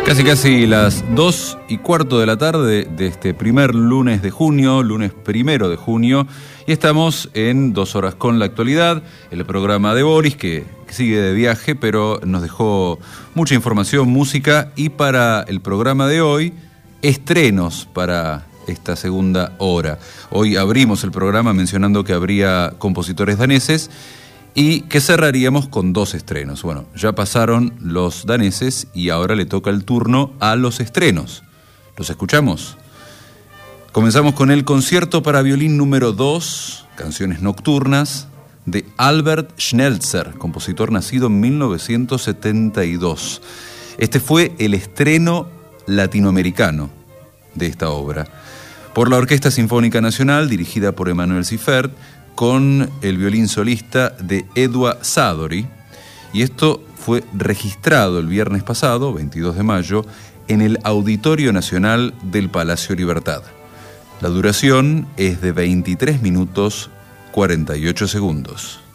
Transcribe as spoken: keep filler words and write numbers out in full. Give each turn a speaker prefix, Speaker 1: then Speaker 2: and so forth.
Speaker 1: Casi casi las dos y cuarto de la tarde de este primer lunes de junio, lunes primero de junio, y estamos en Dos Horas con la Actualidad, el programa de Boris, que sigue de viaje, pero nos dejó mucha información, música, y para el programa de hoy, estrenos para esta segunda hora. Hoy abrimos el programa mencionando que habría compositores daneses, y que cerraríamos con dos estrenos. Bueno, ya pasaron los daneses y ahora le toca el turno a los estrenos. ¿Los escuchamos? Comenzamos con el concierto para violín número dos, Canciones Nocturnas, de Albert Schnelzer, compositor nacido en mil novecientos setenta y dos. Este fue el estreno latinoamericano de esta obra, por la Orquesta Sinfónica Nacional, dirigida por Emanuel Siffert, con el violín solista de Edouard Sadori, y esto fue registrado el viernes pasado, veintidós de mayo, en el Auditorio Nacional del Palacio Libertad. La duración es de veintitrés minutos cuarenta y ocho segundos.